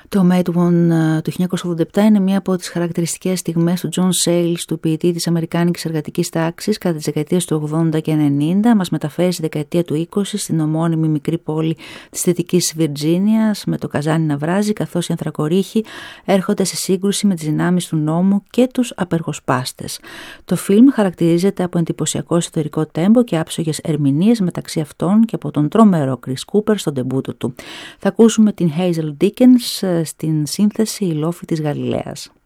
Το Medwon του 1987 είναι μία από τις χαρακτηριστικές στιγμές του John Sayles, του ποιητή της Αμερικάνικης εργατικής τάξης κατά τις δεκαετίες του 80 και 90. Μας μεταφέρει στη δεκαετία του 20 στην ομώνυμη μικρή πόλη της Δυτικής Βιρτζίνιας, με το καζάνι να βράζει καθώς οι ανθρακορίχοι έρχονται σε σύγκρουση με τις δυνάμεις του νόμου και τους απεργοσπάστες. Το φιλμ χαρακτηρίζεται από εντυπωσιακό ιστορικό τέμπο και άψογες ερμηνείες, μεταξύ αυτών και από τον τρομερό Chris Cooper στον ντεμπούτο του. Θα ακούσουμε την Hazel Dickens στην σύνθεση «Η λόφη της Γαλιλαίας».